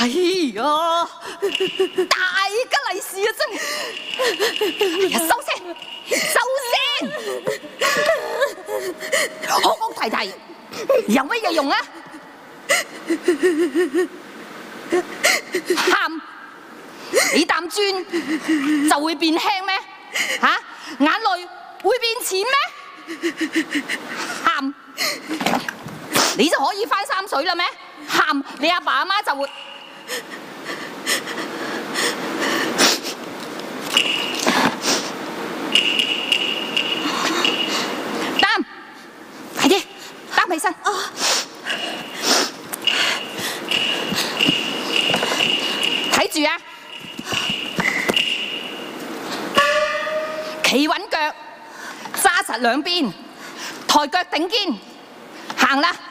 哎呀，大吉利是啊，真係！哎呀，收聲，收聲！好講提提，有乜嘢用啊？喊，你啖磚就會變輕咩？嚇，眼淚會變淺咩？喊，你就可以翻三水啦咩？喊，你阿爸阿媽就會。擔，快啲，擔起身。睇住啊！企穩腳，揸實兩邊，抬腳頂肩，行啦！